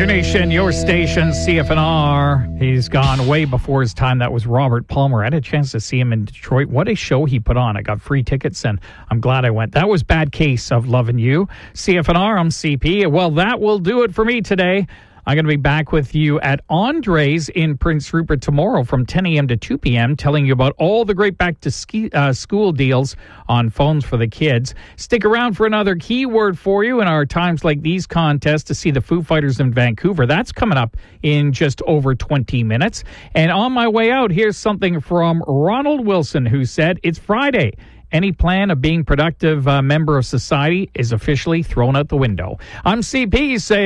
Your nation, your station, CFNR. He's gone way before his time. That was Robert Palmer. I had a chance to see him in Detroit. What a show he put on. I got free tickets, and I'm glad I went. That was Bad Case of Lovin' You. CFNR, I'm CP. Well, that will do it for me today. I'm going to be back with you at Andre's in Prince Rupert tomorrow from 10 a.m. to 2 p.m., telling you about all the great back-to-school deals on phones for the kids. Stick around for another keyword for you in our Times Like These contest to see the Foo Fighters in Vancouver. That's coming up in just over 20 minutes. And on my way out, here's something from Ronald Wilson, who said, "It's Friday. Any plan of being productive member of society is officially thrown out the window." I'm CP saying,